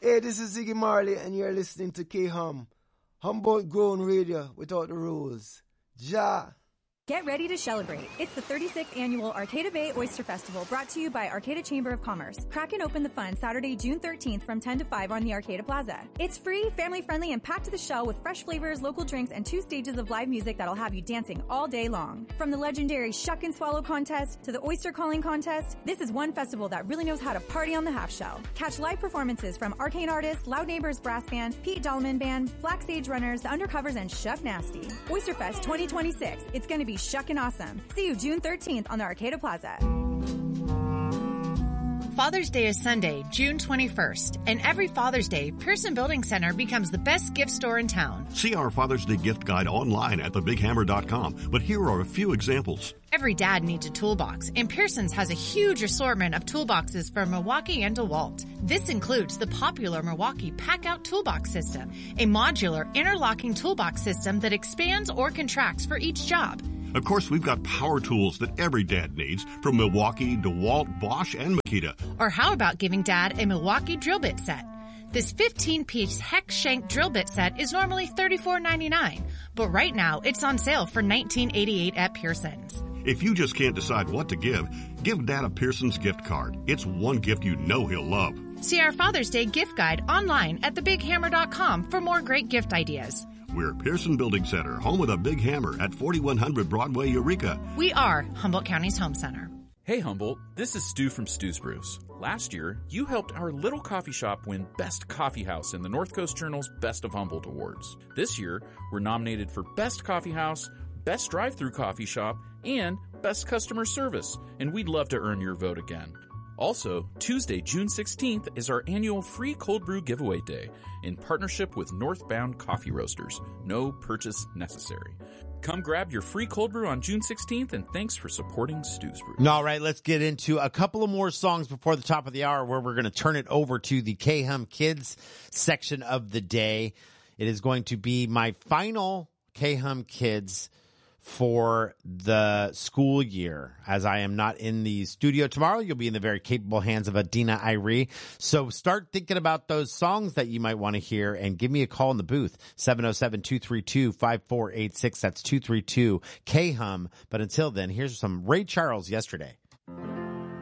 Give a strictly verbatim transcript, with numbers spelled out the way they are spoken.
Hey, this is Ziggy Marley, and you're listening to K-Hum, Humboldt Grown Radio without the rules. Ja. Get ready to celebrate. It's the thirty-sixth Annual Arcata Bay Oyster Festival, brought to you by Arcata Chamber of Commerce. Cracking open the fun Saturday, June thirteenth from ten to five on the Arcata Plaza. It's free, family-friendly, and packed to the shell with fresh flavors, local drinks, and two stages of live music that'll have you dancing all day long. From the legendary Shuck and Swallow contest to the Oyster Calling contest, this is one festival that really knows how to party on the half shell. Catch live performances from Arcane Artists, Loud Neighbors Brass Band, Pete Dahlman Band, Black Sage Runners, The Undercovers, and Shuck Nasty. Oysterfest twenty twenty-six. It's going to be shuckin' awesome. See you June thirteenth on the Arcata Plaza. Father's Day is Sunday, June twenty-first, and every Father's Day, Pearson Building Center becomes the best gift store in town. See our Father's Day gift guide online at the big hammer dot com, but here are a few examples. Every dad needs a toolbox, and Pearson's has a huge assortment of toolboxes from Milwaukee and DeWalt. This includes the popular Milwaukee Pack-Out Toolbox System, a modular interlocking toolbox system that expands or contracts for each job. Of course, we've got power tools that every dad needs, from Milwaukee, DeWalt, Bosch, and Makita. Or how about giving Dad a Milwaukee drill bit set? This fifteen-piece hex shank drill bit set is normally thirty-four ninety-nine, but right now it's on sale for nineteen eighty-eight at Pearson's. If you just can't decide what to give, give Dad a Pearson's gift card. It's one gift you know he'll love. See our Father's Day gift guide online at the big hammer dot com for more great gift ideas. We're Pearson Building Center, home of the Big Hammer at forty-one hundred Broadway, Eureka. We are Humboldt County's home center. Hey Humboldt, this is Stu from Stu's Brews. Last year, you helped our little coffee shop win Best Coffee House in the North Coast Journal's Best of Humboldt Awards. This year, we're nominated for Best Coffee House, Best Drive-Thru Coffee Shop, and Best Customer Service, and we'd love to earn your vote again. Also, Tuesday, June sixteenth is our annual free cold brew giveaway day in partnership with Northbound Coffee Roasters. No purchase necessary. Come grab your free cold brew on June sixteenth, and thanks for supporting Stu's Brew. All right, let's get into a couple of more songs before the top of the hour, where we're going to turn it over to the K-Hum Kids section of the day. It is going to be my final K-Hum Kids for the school year. As I am not in the studio tomorrow, you'll be in the very capable hands of Adina Irie. So start thinking about those songs that you might want to hear and give me a call in the booth, seven oh seven, two three two, five four eight six. That's two three two K-Hum. But until then, here's some Ray Charles, Yesterday.